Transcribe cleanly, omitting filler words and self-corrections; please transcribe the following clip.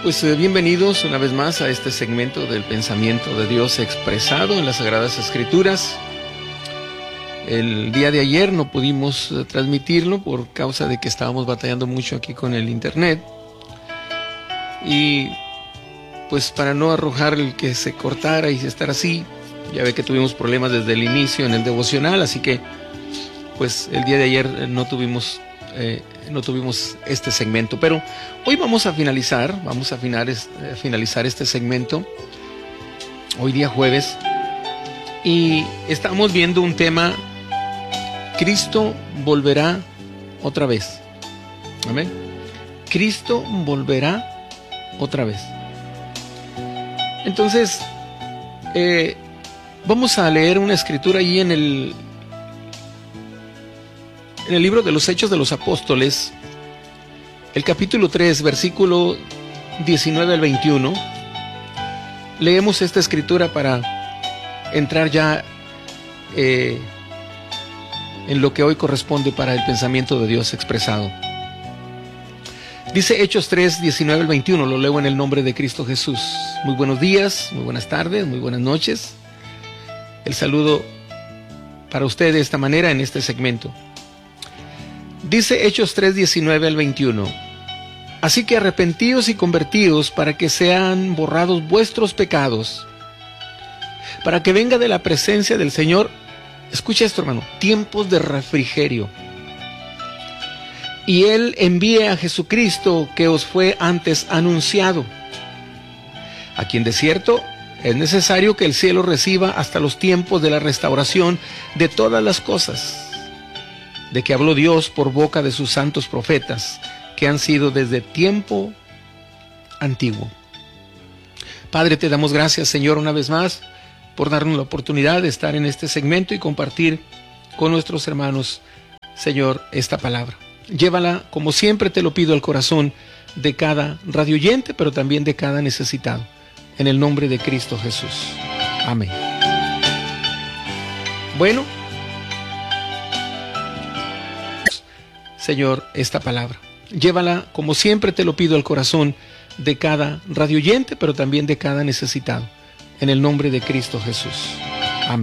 Pues bienvenidos una vez más a este segmento del pensamiento de Dios expresado en las Sagradas Escrituras. El día de ayer no pudimos transmitirlo por causa de que estábamos batallando mucho aquí con el internet. Y pues para no arrojar el que se cortara y estar así, ya ve que tuvimos problemas desde el inicio en el devocional, así que pues el día de ayer no tuvimos este segmento, pero hoy vamos a finalizar este segmento, hoy día jueves, y estamos viendo un tema: Cristo volverá otra vez. Amén. Cristo volverá otra vez. Entonces, vamos a leer una escritura ahí en el libro de los Hechos de los Apóstoles, el capítulo 3, versículo 19 al 21. Leemos esta escritura para entrar ya en lo que hoy corresponde para el pensamiento de Dios expresado. Dice Hechos 3, 19 al 21, lo leo en el nombre de Cristo Jesús. Muy buenos días, muy buenas tardes, muy buenas noches. El saludo para usted de esta manera en este segmento. Dice Hechos 3, 19 al 21. Así que arrepentíos y convertíos para que sean borrados vuestros pecados, para que venga de la presencia del Señor, escucha esto, hermano, tiempos de refrigerio, y Él envíe a Jesucristo, que os fue antes anunciado, a quien de cierto es necesario que el cielo reciba hasta los tiempos de la restauración de todas las cosas, de que habló Dios por boca de sus santos profetas, que han sido desde tiempo antiguo. Padre, te damos gracias, Señor, una vez más, por darnos la oportunidad de estar en este segmento y compartir con nuestros hermanos, Señor, esta palabra. Llévala, como siempre te lo pido, al corazón de cada radioyente, pero también de cada necesitado. En el nombre de Cristo Jesús. Amén. Bueno, Señor, esta palabra. Llévala, como siempre te lo pido, al corazón de cada radioyente, pero también de cada necesitado. En el nombre de Cristo Jesús.